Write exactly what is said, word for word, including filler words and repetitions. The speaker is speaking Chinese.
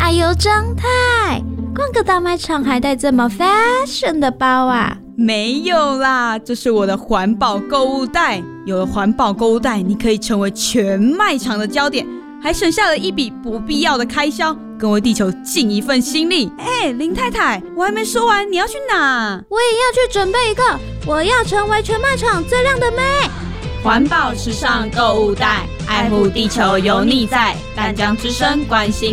还有张太，逛个大卖场还带这么 fashion 的包啊？ 没有啦，这是我的环保购物袋。有了环保购物袋，你可以成为全卖场的焦点，还省下了一笔不必要的开销，更为地球尽一份心力。哎，林太太，我还没说完，你要去哪？ 我也要去准备一个，我要成为全卖场最亮的妹。 环保时尚购物袋，爱护地球有你在。淡江之声关心